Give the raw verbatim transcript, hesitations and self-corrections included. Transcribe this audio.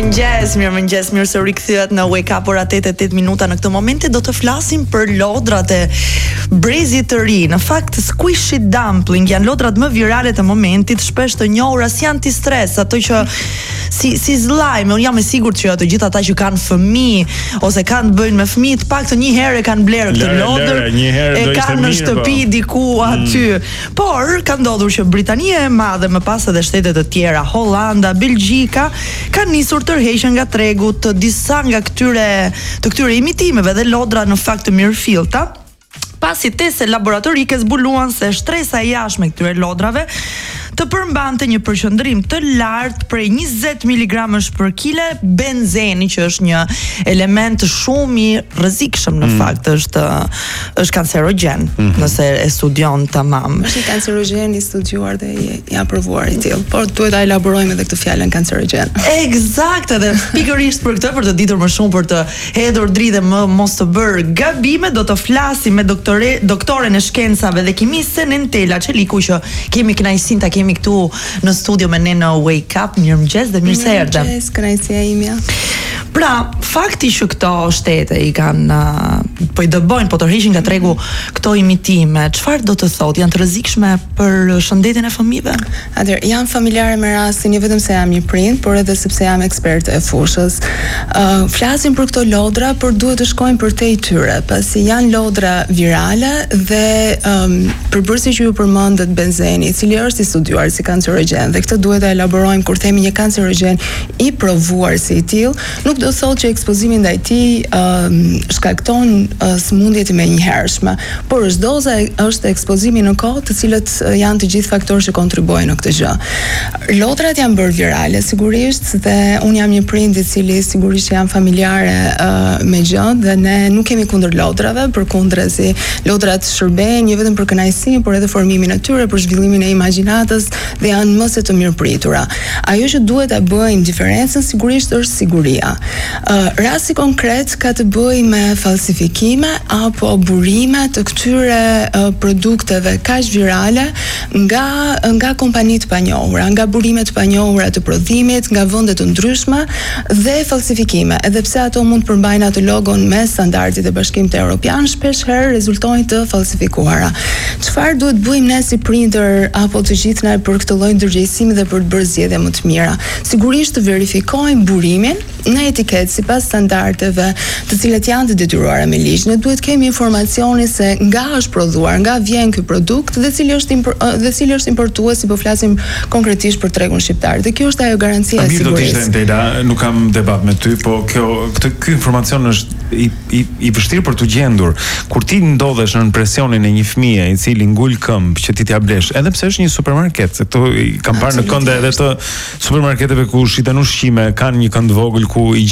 Mirëmëngjes, mirëmëngjes, mirë se u rikthyet në Wake Up ora tetë e tetë minuta. Në këtë moment do të flasim për lodrat e brezit të ri. Në fakt, squishy dumpling janë lodrat më virale të momentit, shpesh të njohura si antistres, ato që si si slime. Unë jam e sigurt që të gjithë ata që kanë fëmijë ose kanë të bëjnë me fëmijë, të paktën një herë kanë blerë këtë lodër, e kanë në shtëpi diku aty. Mm. Por ka ndodhur që Britania e Madhe, më pas edhe shtete të tjera, Hollanda, Belgjika, kanë nisur tërheqjen nga tregu të disa nga këtyre të këtyre imitimeve dhe lodra në fakt të mirëfillta. Pasi teste laboratorike zbuluan se shtresa e jashtme e këtyre lodrave të përmbante një përqendrim të lartë prej njëzet miligramësh për kile benzeni, që është një element shumë i rrezikshëm në mm. fakt, është është kancerogjen, mm-hmm. nëse e studion tamam. Është i kancerogjen i studiuar dhe i, i aprovuar i tillë, por duhet ta elaborojmë edhe këtë fjalën kancerogjen. Eksakt, edhe pikërisht për këtë, për të ditur më shumë, për të hedhur dritë më mos të bërë gabime, do të flasim me doktore, doktoren e shkencave dhe kimisë Nentela Çeliku, që kemi kënaqësinë ta kemi këtu në studio me ne në Wake Up. Mirëmëngjes dhe mirë se erdhe. Mirëmëngjes, kënaqësia ime. Pra, fakti që këto shtete i kanë po i dëbojnë, po tërheqin nga tregu këto imitime, çfarë do të thotë? Janë të rrezikshme për shëndetin e fëmijëve? Atëherë, jam familjare me rastin, jo vetëm se jam një prind, por edhe sepse jam ekspert e fushës. Uh, flasim për këto lodra, por duhet të shkojmë përtej tyre, pasi janë lodra virale dhe um, përbërësi që ju përmendët benzeni, i cili është i studiuar si kancerogjen, dhe këtë duhet ta elaborojmë kur themi një kancerogjen i provuar si i tillë, nuk do thotë që ekspozimi ndaj tij um, shkakton uh, sëmundje të menjëhershme, por është doza, është ekspozimi në kohë, të cilët uh, janë të gjithë faktorë që kontribuojnë në këtë gjë. Lodrat janë bërë virale sigurisht, dhe unë jam një prind i cili sigurisht jam familjare uh, me gjë, dhe ne nuk kemi kundër lodrave, përkundrazi lodrat shërbejnë jo vetëm për kënaqësinë, por edhe formimin e tyre, për zhvillimin e imagjinatës, dhe janë më se të mirëpritura. Ajo që duhet ta bëjmë diferencën sigurisht është siguria. Uh, rasti konkret ka të bëjë me falsifikime apo burime të këtyre uh, produkteve kaq virale nga nga kompani të panjohura, nga burime të panjohura të prodhimit, nga vende të ndryshme dhe falsifikime. Edhe pse ato mund të përmbajnë atë logon me standardet e Bashkimit Evropian, shpesh herë rezultojnë të falsifikuara. Çfarë duhet bëjmë ne si prindër apo të gjithë ne për këtë lloj ndërgjegjësimi dhe për të bërë zgjedhje më të mira? Sigurisht të verifikojmë burimin në etiketë sipas standardeve të cilat janë të detyruara me ligj. Ne duhet kemi informacioni se nga është prodhuar, nga vjen ky produkt dhe cili është impor, dhe cili është importuesi, po flasim konkretisht për tregun shqiptar. Dhe kjo është ajo garancia e sigurisë. Mirë, do të ishte Nentela, nuk kam debat me ty, po kjo këtë ky informacion është i i i vështirë për të gjendur. Kur ti ndodhesh në presionin e një fëmie i cili ngul këmbë që ti t'ia blesh, edhe pse është një supermarket, se këto i kam parë në kënde edhe të supermarketeve ku shiten ushqime, kanë një kënd vogël ku i